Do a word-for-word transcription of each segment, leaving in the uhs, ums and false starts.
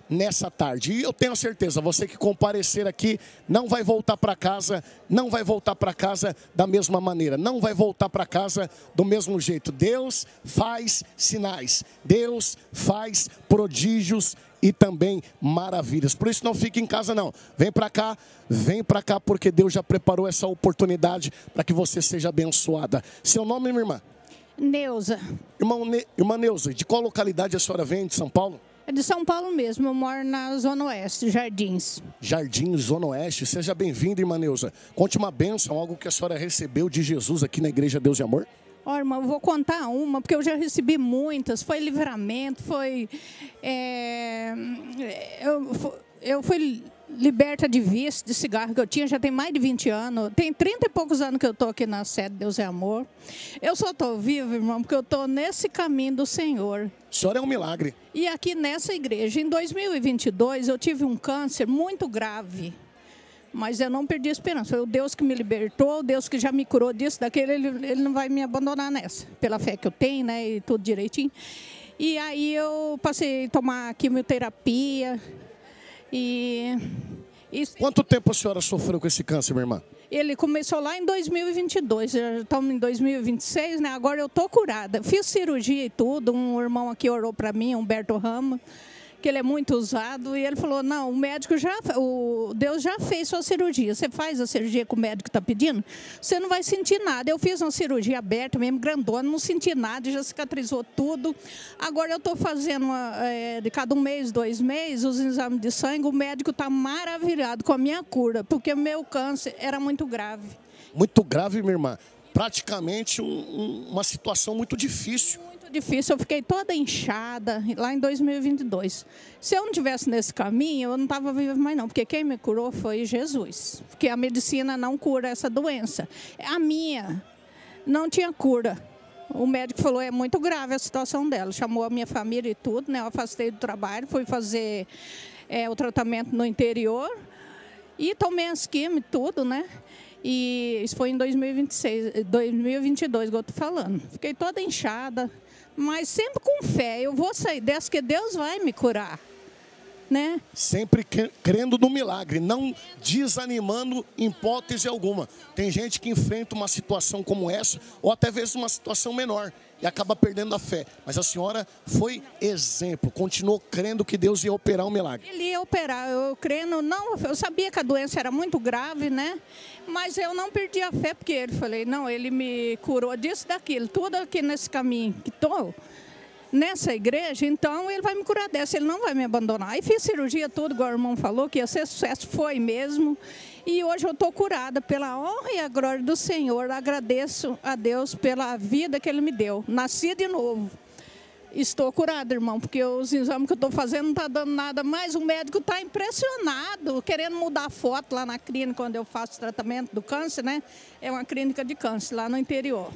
nessa tarde. E eu tenho certeza, você que comparecer aqui não vai voltar para casa, não vai voltar para casa da mesma maneira, não vai voltar para casa do mesmo jeito. Deus faz sinais, Deus faz prodígios e também maravilhas. Por isso não fique em casa não. Vem para cá, vem para cá, porque Deus já preparou essa oportunidade para que você seja abençoada. Seu nome, minha irmã? Neuza. Irmão, ne... Irmã Neuza, de qual localidade a senhora vem? De São Paulo? É de São Paulo mesmo, eu moro na Zona Oeste, Jardins. Jardins, Zona Oeste. Seja bem-vinda, irmã Neuza. Conte uma bênção, algo que a senhora recebeu de Jesus aqui na Igreja Deus e Amor. Ó, irmã, eu vou contar uma, porque eu já recebi muitas. Foi livramento, foi... É, eu, eu fui liberta de vício de cigarro que eu tinha, já tem mais de vinte anos. Tem trinta e poucos anos que eu estou aqui na sede Deus é Amor. Eu só estou viva, irmão, porque eu estou nesse caminho do Senhor. A senhora é um milagre. E aqui nessa igreja, em dois mil e vinte e dois, eu tive um câncer muito grave. Mas eu não perdi a esperança. Foi o Deus que me libertou, o Deus que já me curou disso, daquele, ele, ele não vai me abandonar nessa. Pela fé que eu tenho, né, e tudo direitinho. E aí eu passei a tomar quimioterapia. E, e... Quanto tempo a senhora sofreu com esse câncer, minha irmã? Ele começou lá em dois mil e vinte e dois, já estamos em dois mil e vinte e seis, né? Agora eu estou curada. Fiz cirurgia e tudo, um irmão aqui orou para mim, Humberto Rama, que ele é muito usado, e ele falou, não, o médico já, o Deus já fez sua cirurgia, você faz a cirurgia que o médico está pedindo, você não vai sentir nada. Eu fiz uma cirurgia aberta mesmo, grandona, não senti nada, já cicatrizou tudo. Agora eu estou fazendo, uma, é, de cada um mês, dois meses, os exames de sangue, o médico está maravilhado com a minha cura, porque o meu câncer era muito grave. Muito grave, minha irmã. Praticamente um, um, uma situação muito difícil. Difícil, eu fiquei toda inchada lá em dois mil e vinte e dois. Se eu não tivesse nesse caminho, eu não estava viva mais não, porque quem me curou foi Jesus, porque a medicina não cura essa doença. A minha não tinha cura. O médico falou, é muito grave a situação dela, chamou a minha família e tudo, né? Eu afastei do trabalho, fui fazer é, o tratamento no interior e tomei as quimio e tudo, né? E isso foi em dois mil e vinte e seis, dois mil e vinte e dois que eu estou falando. Fiquei toda inchada, mas sempre com fé. Eu vou sair dessa, que Deus vai me curar, né? Sempre crendo no milagre, não desanimando em hipótese alguma. Tem gente que enfrenta uma situação como essa, ou até vezes uma situação menor, e acaba perdendo a fé. Mas a senhora foi exemplo, continuou crendo que Deus ia operar um milagre. Ele ia operar, eu crendo, não, eu sabia que a doença era muito grave, né? Mas eu não perdi a fé, porque ele falei, não, ele me curou disso, daquilo, tudo aqui nesse caminho que estou, nessa igreja, então ele vai me curar dessa, ele não vai me abandonar. Aí fiz cirurgia, tudo, igual o irmão falou, que ia ser sucesso, foi mesmo. E hoje eu estou curada pela honra e a glória do Senhor. Agradeço a Deus pela vida que Ele me deu. Nasci de novo. Estou curada, irmão, porque os exames que eu estou fazendo não está dando nada mais. O médico está impressionado, querendo mudar a foto lá na clínica, quando eu faço tratamento do câncer, né? É uma clínica de câncer lá no interior.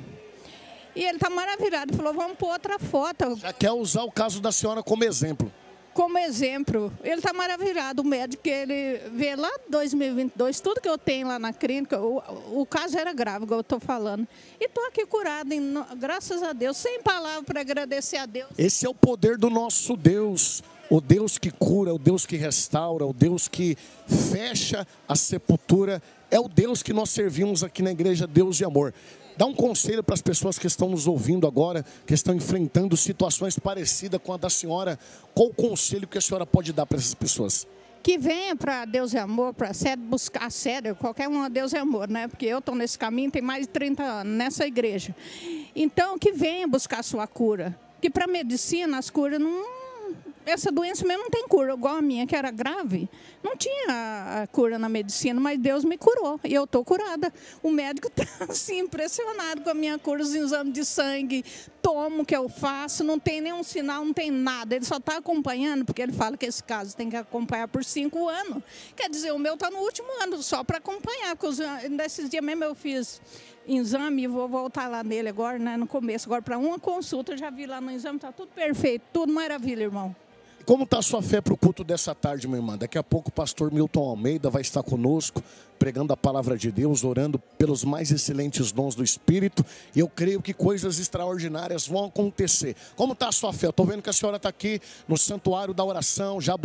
E ele está maravilhado, falou, vamos pôr outra foto. Já quer usar o caso da senhora como exemplo. Como exemplo, ele está maravilhado, o médico, ele vê lá em dois mil e vinte e dois, tudo que eu tenho lá na clínica, o, o caso era grave, igual eu estou falando. E estou aqui curada, em, graças a Deus, sem palavra para agradecer a Deus. Esse é o poder do nosso Deus, o Deus que cura, o Deus que restaura, o Deus que fecha a sepultura, é o Deus que nós servimos aqui na Igreja Deus e Amor. Dá um conselho para as pessoas que estão nos ouvindo agora, que estão enfrentando situações parecidas com a da senhora. Qual o conselho que a senhora pode dar para essas pessoas? Que venha para Deus e Amor, para a sede, buscar a sede, qualquer uma Deus e Amor, né? Porque eu estou nesse caminho, tem mais de trinta anos, nessa igreja. Então, que venha buscar a sua cura. Que para a medicina, as curas não... Essa doença mesmo não tem cura, igual a minha, que era grave. Não tinha a cura na medicina, mas Deus me curou. E eu estou curada. O médico está assim, impressionado com a minha cura, os exames de sangue, tomo que eu faço, não tem nenhum sinal, não tem nada. Ele só está acompanhando, porque ele fala que esse caso tem que acompanhar por cinco anos. Quer dizer, o meu está no último ano, só para acompanhar. Porque nesses dias mesmo eu fiz exame e vou voltar lá nele agora, né, no começo. Agora, para uma consulta, eu já vi lá no exame, está tudo perfeito, tudo maravilha, irmão. Como está a sua fé para o culto dessa tarde, minha irmã? Daqui a pouco o pastor Milton Almeida vai estar conosco, pregando a palavra de Deus, orando pelos mais excelentes dons do Espírito. E eu creio que coisas extraordinárias vão acontecer. Como está a sua fé? Eu estou vendo que a senhora está aqui no santuário da oração, já